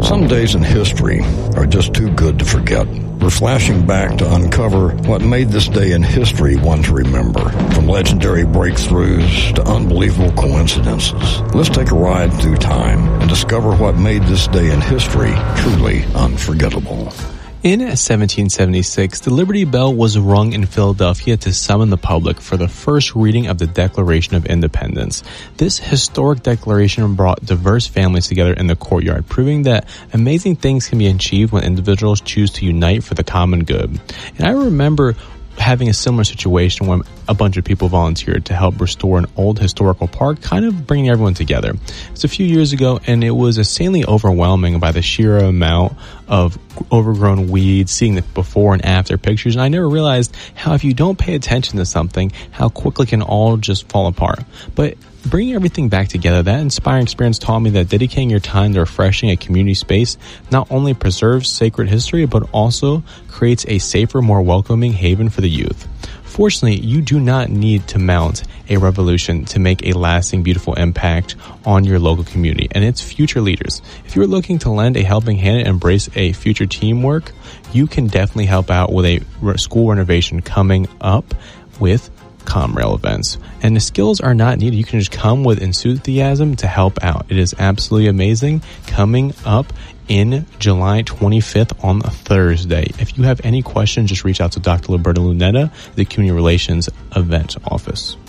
Some days in history are just too good to forget. We're flashing back to uncover what made this day in history one to remember, from legendary breakthroughs to unbelievable coincidences. Let's take a ride through time and discover what made this day in history truly unforgettable. In 1776, the Liberty Bell was rung in Philadelphia to summon the public for the first reading of the Declaration of Independence. This historic declaration brought diverse families together in the courtyard, proving that amazing things can be achieved when individuals choose to unite for the common good. And I remember having a similar situation when a bunch of people volunteered to help restore an old historical park, kind of bringing everyone together. It's a few years ago, and it was insanely overwhelming by the sheer amount of overgrown weeds, seeing the before and after pictures, and I never realized how if you don't pay attention to something, how quickly it can all just fall apart. But bringing everything back together, that inspiring experience taught me that dedicating your time to refreshing a community space not only preserves sacred history, but also creates a safer, more welcoming haven for the youth. Fortunately, you do not need to mount a revolution to make a lasting, beautiful impact on your local community and its future leaders. If you're looking to lend a helping hand and embrace a future teamwork, you can definitely help out with a school renovation coming up with Comrail events. And the skills are not needed. You can just come with enthusiasm to help out. It is absolutely amazing. Coming up in July 25th on a Thursday. If you have any questions, just reach out to Dr. Liberta Lunetta, the Community Relations Event Office.